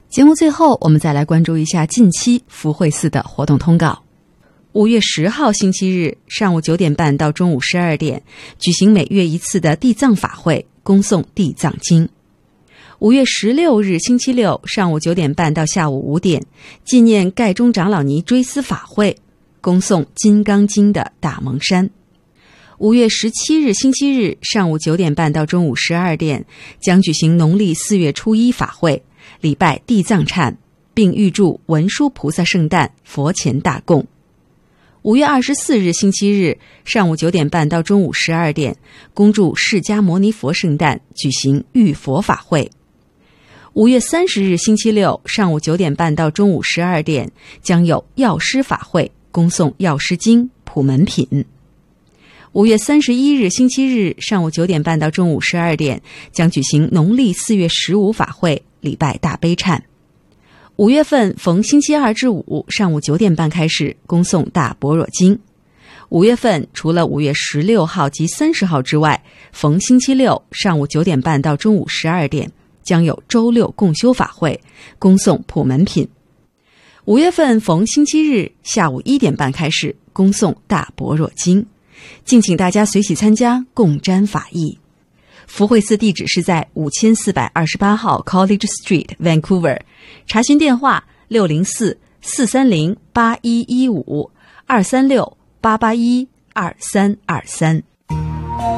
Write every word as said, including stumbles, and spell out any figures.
节目最后，我们再来关注一下近期福慧寺的活动通告。五月十号星期日上午九点半到中午十二点举行每月一次的地藏法会，恭诵地藏经。五月十六日星期六上午九点半到下午五点纪念盖中长老尼追思法会，恭诵金刚经的大蒙山。五月十七日星期日上午九点半到中午十二点将举行农历四月初一法会，礼拜地藏忏，并预祝文殊菩萨圣诞，佛前大供。五月二十四日星期日上午九点半到中午十二点恭祝释迦牟尼佛圣诞，举行浴佛法会。五月三十日星期六上午九点半到中午十二点将有药师法会，恭诵药师经普门品。五月三十一日星期日上午九点半到中午十二点将举行农历四月十五法会，礼拜大悲忏。五月份逢星期二至五上午九点半开始恭诵大般若经。五月份除了五月十六号及三十号之外，逢星期六上午九点半到中午十二点将有周六共修法会，恭诵普门品。五月份逢星期日下午一点半开始恭诵大般若经，敬请大家随喜参加，共沾法益。福慧寺地址是在五千四百二十八号 College Street, Vancouver， 查询电话六零四四三零八一一五二三六八八一二三二三。